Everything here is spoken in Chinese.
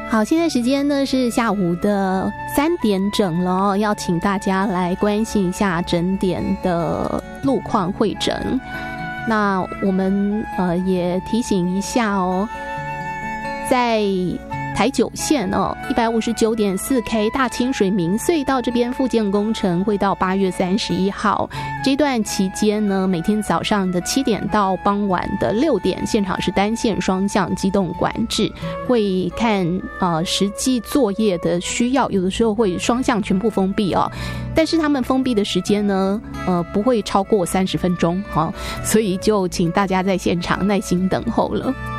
好，现在时间呢是下午的3点整了，要请大家来关心一下整点的路况会诊。那我们也提醒一下哦，在台9线159.4K 大清水明隧道这边复建工程会到8月31号这段期间呢，每天早上的7点到傍晚的6点，现场是单线双向机动管制，会看实际作业的需要，有的时候会双向全部封闭哦，但是他们封闭的时间呢不会超过30分钟，所以就请大家在现场耐心等候了。